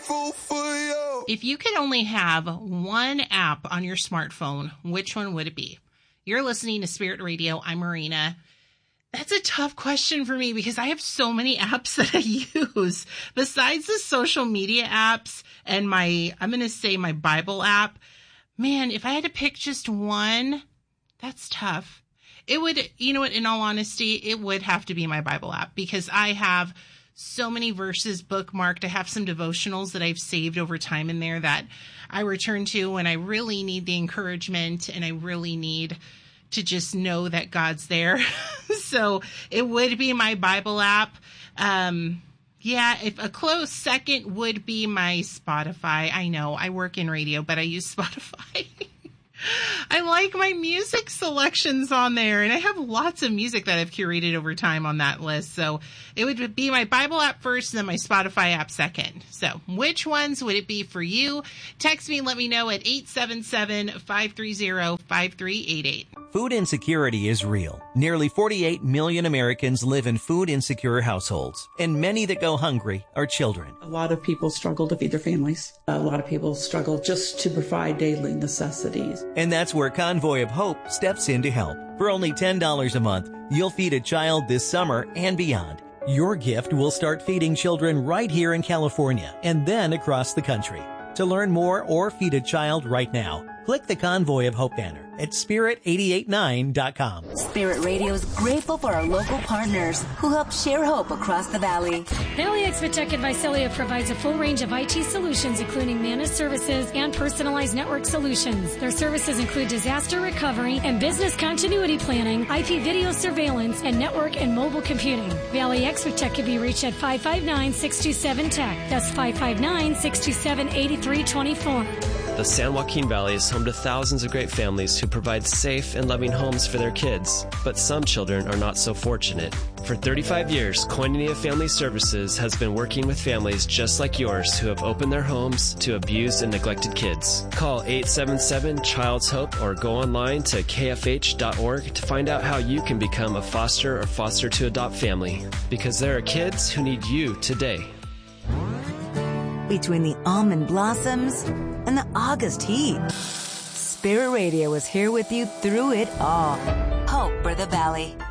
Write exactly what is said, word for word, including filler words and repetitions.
grateful for you. If you could only have one app on your smartphone, which one would it be? You're listening to Spirit Radio. I'm Marina. That's a tough question for me because I have so many apps that I use. Besides the social media apps and my, I'm going to say my Bible app. Man, if I had to pick just one, that's tough. It would, you know what, in all honesty, it would have to be my Bible app because I have so many verses bookmarked. I have some devotionals that I've saved over time in there that I return to when I really need the encouragement and I really need to just know that God's there. So it would be my Bible app. Um, yeah, if a close second would be my Spotify. I know I work in radio, but I use Spotify. I like my music selections on there, and I have lots of music that I've curated over time on that list. So it would be my Bible app first and then my Spotify app second. So which ones would it be for you? Text me and let me know at eight seven seven, five three zero, five three eight eight. Food insecurity is real. Nearly forty-eight million Americans live in food insecure households, and many that go hungry are children. A lot of people struggle to feed their families. A lot of people struggle just to provide daily necessities. And that's where Convoy of Hope steps in to help. For only ten dollars a month, you'll feed a child this summer and beyond. Your gift will start feeding children right here in California and then across the country. To learn more or feed a child right now, click the Convoy of Hope banner at spirit eight eight nine dot com. Spirit Radio is grateful for our local partners who help share hope across the valley. Valley Expatech and Visalia provides a full range of I T solutions, including managed services and personalized network solutions. Their services include disaster recovery and business continuity planning, I P video surveillance, and network and mobile computing. Valley Expatech can be reached at five five nine, six two seven, T E C. That's five five nine, six two seven, eight three two four. The San Joaquin Valley is home to thousands of great families who provide safe and loving homes for their kids, but some children are not so fortunate. For thirty-five years, Koinonia Family Services has been working with families just like yours who have opened their homes to abused and neglected kids. Call eight seven seven, Child's Hope or go online to k f h dot org to find out how you can become a foster or foster to adopt family, because there are kids who need you today. Between the almond blossoms and the August heat, Spirit Radio is here with you through it all. Hope for the Valley.